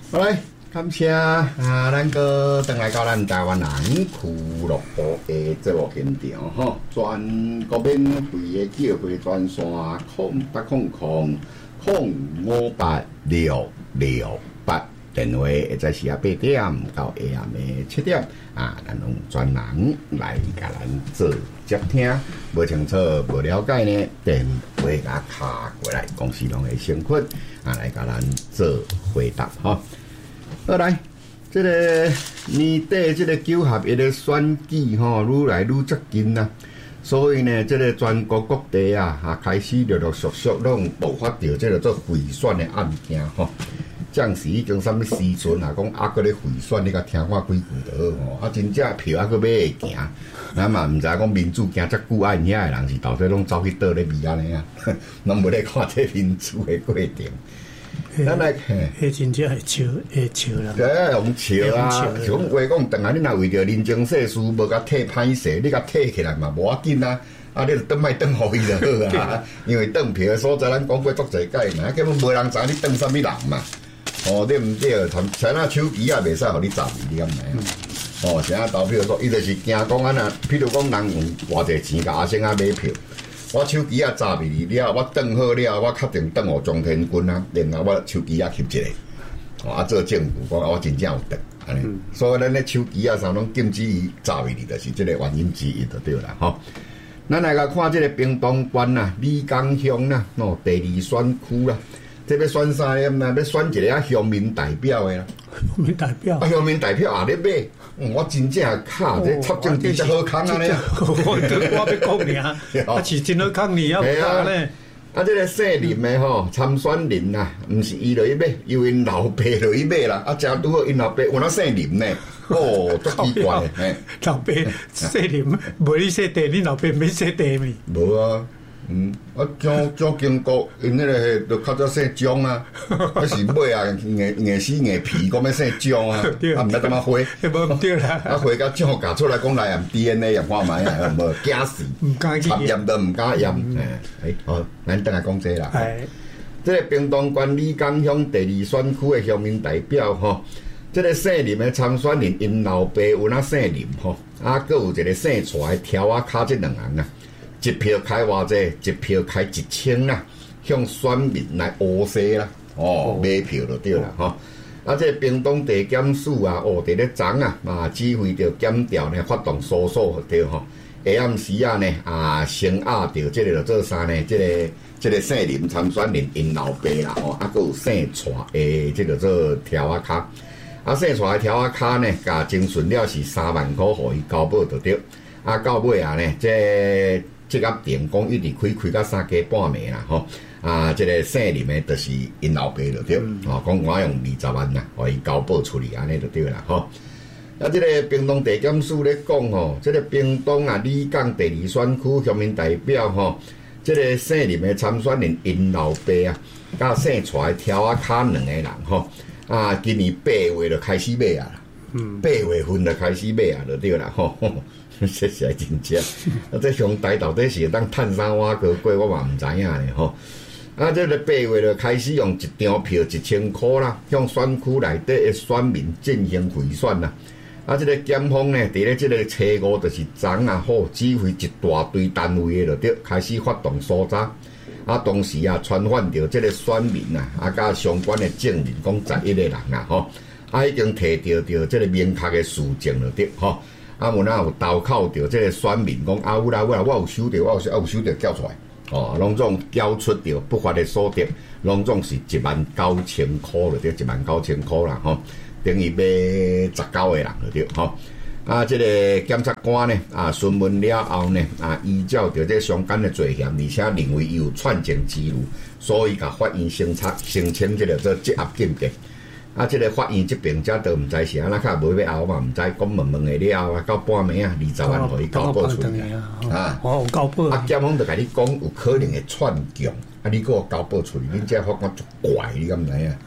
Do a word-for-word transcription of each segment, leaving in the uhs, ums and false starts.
好来，感谢啊，咱个登来到咱台湾人俱乐部的节目现场吼，全国免费的叫会专线空八空空空五八六六八。电话会在是啊八点到下暗的七点啊，咱用专人来甲咱做接听，无清楚、无了解呢，电话甲卡过来，公司拢会先困啊来甲咱做回答吼。好来，这个年底这个九合一的选举吼，愈来愈接近啦。所以呢，这个全国各地啊，啊开始陆陆续续拢爆发着这个做贿选的案件吼。暂时已经什么时阵啊？讲啊，搁咧贿选，你甲听我几句就好吼。啊，真正票啊，搁买会行，咱嘛毋知讲民主行遮久啊，因遐个人是到底拢走去倒咧味安尼啊？拢无咧看这民主的过程。咱来， 迄真正会笑，会笑啦。 对，用笑啊！像话讲，等下你若为着人情世事，无甲替歹势，你甲替起来嘛，无要紧啊。啊，你就转卖转互伊就好啊。因为转票的所在，咱讲过足侪届嘛，根本无人知你转啥物人嘛。哦，对毋对？像那手机也袂使互你诈骗，你敢知哦，像啊投票说，伊就是惊讲安那，譬如讲人用偌济钱甲阿星啊买票，我手机啊诈骗你了，我转好了，我确定转互中天军啊，然后我手机啊翕一个，哦啊做证据，讲我真正有转，安尼。嗯、所以咱咧手机啊啥拢禁止伊诈骗你，就是即个原因之一就对啦，吼、哦。咱来甲看即个屏东县呐、李港乡呐，哦第二选区啦。这要选啥咧？那要选一个啊乡民代表的啦。 乡民代表。 啊，乡民代表也咧买。嗯，我真正卡这插政治真好康啊咧。 我我要讲尔，啊是真好康尔啊，有卡咧。 啊，这个姓林的吼参选人呐，毋是伊落去买，由因老爸落去买啦。啊，正拄好因老爸有那姓林呢。哦，足奇怪诶。 老爸姓林，无你姓地，你老爸没姓地咪？ 无啊。嗯，啊，蒋蒋经国因迄个就较早姓蒋啊，还是尾啊，硬硬死硬皮，讲要姓蒋啊，啊，毋知点啊花， 无毋对啦， 啊花甲蒋夹出来讲来验 D N A 验看卖啊，无惊死，查验都毋敢验，诶，好，咱等下讲这啦。哎，这个屏东县李港乡第二选区的乡民代表吼，这个姓林的参选人因老爸有那姓林吼，啊，搁有一个姓蔡的条啊卡这两人啊。一票开偌济，一票开一千啦，向选民来乌西啦，哦，买票就对啦，吼、哦。啊，这屏东地检署啊，哦，伫咧昨啊，嘛指挥着检调呢，发动搜索对吼。下暗时啊呢，啊，先压着这个做啥呢？这个这个姓林参选人因老爸啦，吼、哦，啊，佮有姓蔡诶，这个做条啊卡，啊，姓蔡诶条啊卡呢，甲精选了是三万块，互伊交保就对。啊，到尾啊呢，这这个电工一直开开到三更半暝啦，吼！啊，这个姓林的，就是因老爸就对，哦，讲我用二十万呐，互伊交保处理安尼就对啦，吼！啊，这个屏东地检署咧讲吼，这个屏东啊李港第二选区乡民代表吼，这个姓林的参选人因老爸啊，甲姓蔡的条啊卡两个人吼，啊，今年八月就开始买啊，嗯，八月份就开始买啊，就对啦，吼。这是真正，啊！这乡台到底是当趁啥碗糕过，我嘛毋知影咧吼。啊，这个八月就开始用一张票一千块啦，向选区内底的选民进行贿选啦。啊，这个检方呢，伫咧这个初五就是昨啊好指挥一大堆单位的就对，开始发动搜查。啊，同时啊，传唤着这个选民啊，啊，甲相关的证人，讲十一个人啊，吼，啊，已经摕到着这个明确的事证了对，吼。啊，有哪有投靠着这个选民讲啊，有啦有啦，我有收着，我有有收着交出来，哦，拢总交出着不法的所得，拢总是一万九千块了，对，一万九千块啦，吼，等于买十九个人了，对，吼。啊，这个检察官呢，啊，询问了后呢，啊，依照着这相关的罪嫌，而且认为伊有串证之余，所以甲法院申请申请这个做羁押禁见。啊，这个法院这边则都毋知是安那卡无要后嘛，毋知讲问问下了后啊，到半暝啊，二十万互伊交保出来啊， 我有交保啊，检方就甲你讲有可能会串供，啊，你给我交保出来，恁这法官足怪，你敢知影？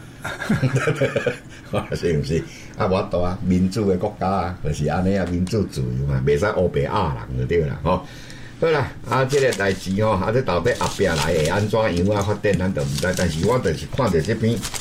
是毋是？啊，无多啊，民主的国家啊，就是安尼啊，民主自由嘛，袂使乌白压人就对啦，吼。好啦，啊，这个代志吼，啊，这到底后壁来会安怎样啊发展，咱都毋知，但是我就是看着这篇。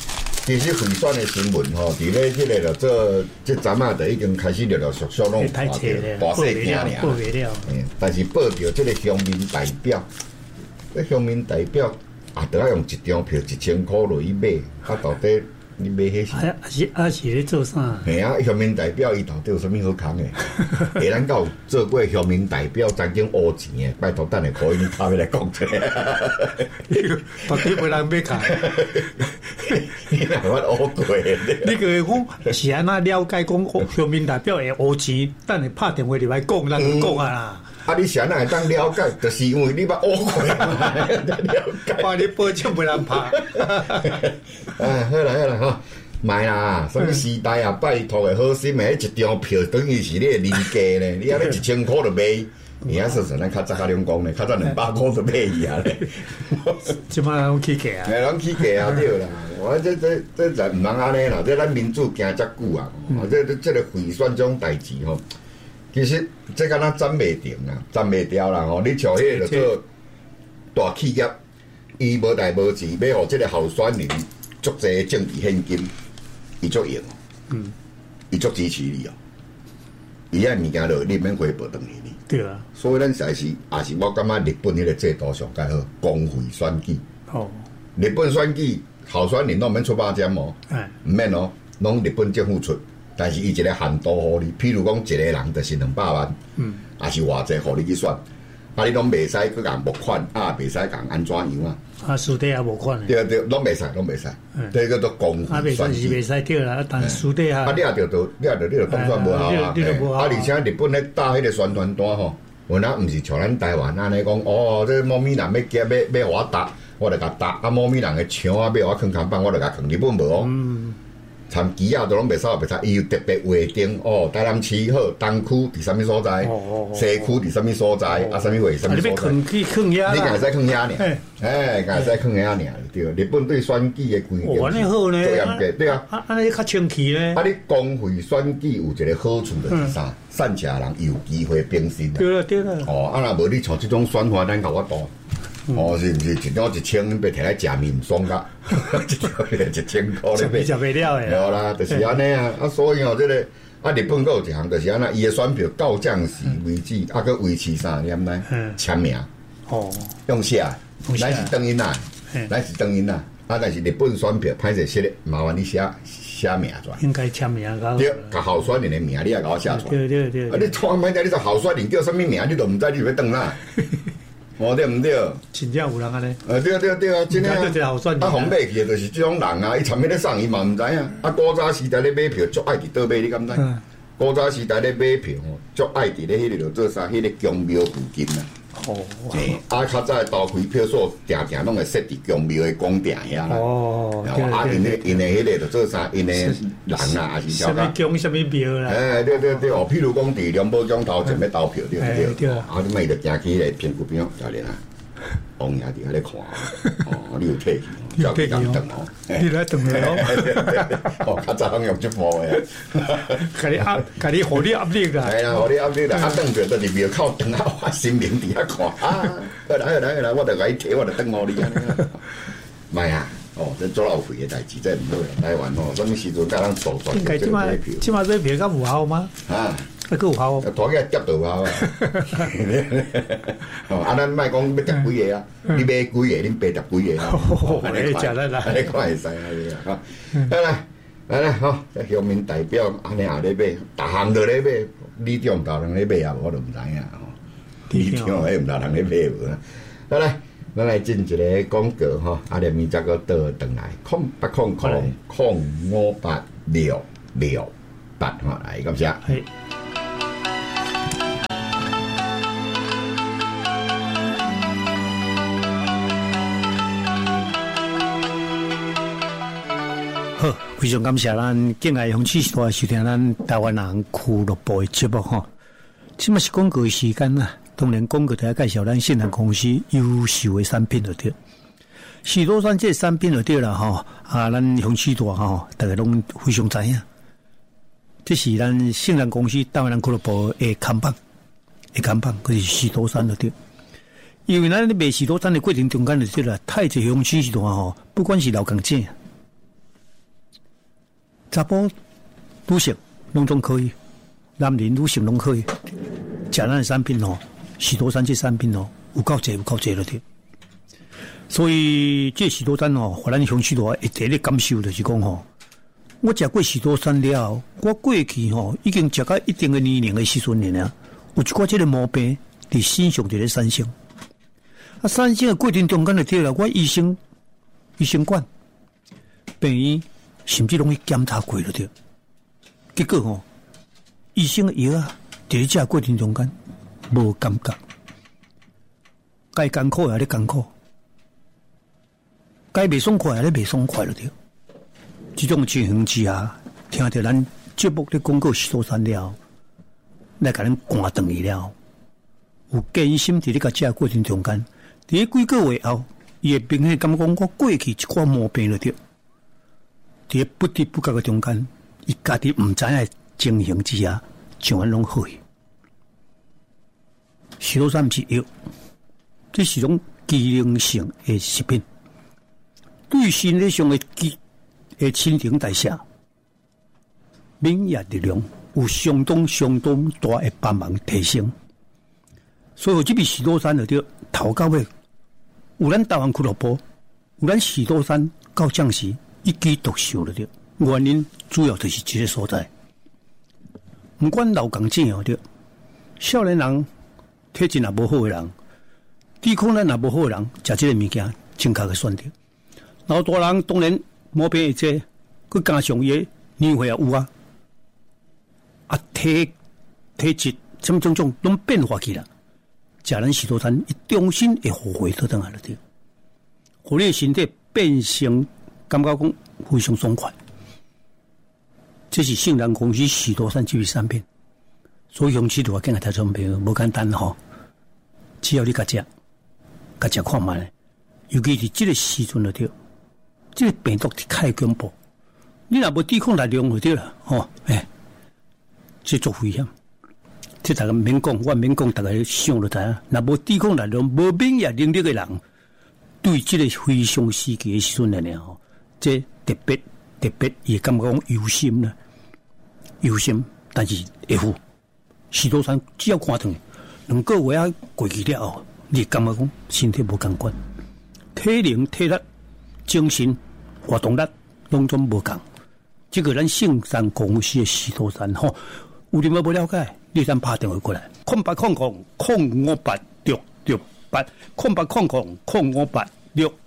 其实回选的新闻吼，伫咧即个就做即阵啊，就已经开始陆陆续续拢大小声听尔。 报袂了。 嗯，但是报着即个乡民代表，迄乡民代表啊，都要用一张票一千箍落去买，啊，到底你买迄是？ 啊是啊是咧做啥？ 嘿啊，乡民代表伊到底有啥物好讲诶？下咱有做过乡民代表，曾经乌钱诶，拜托等下可以你拍来讲者。 到底无人要讲？ 你哪捌乌过？ 你个讲是安那了解讲乡民代表会乌钱，等下拍電話入來講，咱就講啊啦。 啊，你啥哪會當了解？就是因為你捌烏過嘛，了解。 怕你報就無人拍。 啊，好啦好啦吼，賣啦，什麼時代啊，拜託誒，好心誒，一張票等於是你誒離價咧，你啊咧一千箍就買。而家說實咱較早較兩講咧，較早兩百箍就買去啊咧。 即擺攏起價啊！ 誒，攏起價啊，對啦。我這這這就毋通安尼啦，這咱民主行遮久啊，這這這個賄選這種代志吼，其實這敢若斬袂定啦，斬袂掉啦吼。你像迄個做大企業，伊無代無志，要互這個候選人足濟政治獻金，伊足用，嗯，伊足支持你哦。伊遐物件落，你免回報等於你。 對啊。 所以咱實是也是我感覺日本迄個制度上較好，公費選舉。哦。日本選舉候選人攏免出百針哦，毋免哦，攏日本政府出，但是伊一個限度互你，譬如講一個人就是兩百萬，嗯，也是偌濟互你去選，啊，你攏袂使去共募款，啊，袂使共安怎樣啊？啊， 私底下募款的。 對對，攏袂使，攏袂使，這叫做公費選舉。啊，袂使是袂使對啦，但私底下。啊，你也着着，你也着，你着當選無效啊！啊，而且日本咧打迄個宣傳單吼，原來毋是像咱台灣安尼講，哦，這某米人要夾要要我打。我就甲搭啊，某米人嘅槍啊，要我囥空板，我就甲囥日本無哦。參機啊，都攏袂使，袂使。伊有特別劃定哦，台南市好，東區佇啥物所在，西區佇啥物所在，啊，啥物位啥物所在。你囥去囥遐，你敢會使囥遐爾？哎，敢會使囥遐爾？對，日本對選舉嘅規定是做嚴格，對啊。 啊，安尼較清氣咧。 啊，你公費選舉有一個好處就是啥？善車人有機會變身。 對啦，對啦。 哦，啊，若無你像這種選法，咱甲我度。哦，是毋是一張一千，你別摕來食面爽甲，一條一千箍咧買， 食袂了誒。 有啦，就是安尼啊。啊，所以哦，這個啊，日本佫有一項，就是安尼，伊誒選票到將時為止，啊，佫維持三年咧，簽名。哦，用寫，咱是等因啦，咱是等因啦。啊，但是日本選票歹勢寫咧，麻煩你寫寫名出來。 應該簽名個。 對，甲候選人誒名你也甲我寫出來。 對對對。 啊，你錯歹者，你做候選人叫啥物名，你都毋知，你就要轉啦。哦，對毋對？ 真正有人安尼。 呃，對對對啊，真啊。啊，紅買去的就是這種人啊，伊尋日咧送伊嘛毋知影。啊，古早時代咧買票，足愛佇倒買，你敢知？古早時代咧買票吼，足愛佇咧迄個做啥？迄個宮廟附近啊。哦。誒，啊，較早投開票所，定定攏會設佇宮廟誒宮頂遐啦。哦。啊，因誒因誒迄個就做啥？因誒人啊，也是啥物宮啥物廟啦？ 誒，對對對，哦，譬如講佇龍寶宮頭前要投票，對對對。啊，你咪就行去個偏古邊教練啊，王爺佇遐咧看，哦，你有退去，叫佢咁等哦。 你來等佢哦。哦，較早攏用即部誒。 甲你壓，甲你互你壓力啦。 係啦，互你壓力啦，啊，等着，就是廟口等啊，我心靈佇遐看啊，好來好來好來，我著甲伊摕，我著等互你安尼。唔係啊。哦，這做老費嘅代志真係唔好啦，台灣哦，什麼時陣甲咱做做做這個票？ 即馬這票較有效嗎？啊，啊夠有效。拖起來夾到有效啊！哦，啊，咱莫講要夾幾個啊，你買幾個，恁八十幾個啊？你食得啦，你看會使啊？嚇，來來來來，吼，這鄉民代表安尼也咧買，逐項都咧買，里長逐人咧買啊，我都唔知影吼。里長迄唔逐人咧買無啊？來來。咱來進一個廣告吼，啊，連咪則個倒轉來，空八空空空五八六六八吼，來感謝。係。好，非常感謝咱敬愛鄉親大收聽咱台灣人俱樂部嘅節目吼，即嘛是廣告嘅時間啦。當然，廣告就係介紹咱信任公司優秀嘅產品就對。許多山這產品就對啦，吼啊，咱鄉親大吼，大家攏非常知影。這是咱信任公司台灣人俱樂部嘅看板，嘅看板，佢是許多山就對。因為咱咧賣許多山嘅過程中間就對啦，太濟鄉親大吼，不管是勞工者， 查甫女性拢总可以，男人女性拢可以。食咱的产品哦，许多山这产品哦，有够济有够济了的。所以这许多山哦，互咱乡许多一第一感受就是讲吼，我食过许多山了，我过去吼已经食到一定的年龄的时阵了，有一寡这个毛病伫身上伫咧产生。啊，产生的过程中间就对了，我医生医生管病院甚至拢去检查过了对。结果吼，医生的药啊，伫咧食过程中间无感觉，该艰苦也咧艰苦。该袂爽快，咧袂爽快了对。这种情形之下，听到咱节目咧广告许多山了，来甲咱赶断去了。有艰辛伫咧甲食过程中间，伫咧几个月后，伊会明显感觉我过去一寡毛病了对。伫咧不知不觉嘅中间，伊家己毋知影情形之下，像安拢好去。许多山毋是药，这是种机能性的食品。对身体上的基的新陈代谢、免疫力量有相当相当大的帮忙提升。所以这笔许多山就对头到尾，有咱台湾俱乐部，有咱许多山到将时一举独秀了对。原因主要就是这个所在。不管老港正哦对，少年人体质也无好的人，抵抗力也无好的人，食这个物件正确的选择。老大人当然毛病会多，佮加上伊年岁也有啊，啊体体质什么种种拢变化起来，食咱许多餐，伊重新会后悔倒转来了对，互你的身体变成感觉讲非常爽快。这是圣人公司许多餐这类产品，所以用起都要跟个听众朋友无简单吼，只要你甲食，甲食看卖，尤其是这个时阵了对。这个病毒太恐怖，你若无抵抗力量就对了，吼、哦，哎，这足危险。这大家免讲，我免讲，大家想就知影。若无抵抗力量、无免疫能力的人，对这个非常时期的时阵来呢，吼，这特别特别也感觉讲忧心啦，忧心，但是会付。许多山只要看断，两个月啊过去了后，你感觉讲身体无共款，体能、体力。精神活动力拢总无共，这个咱圣山公司的许多山吼，有任何不了解，你咱打电话过来，空八空空空五八六六八，空八空空空五八六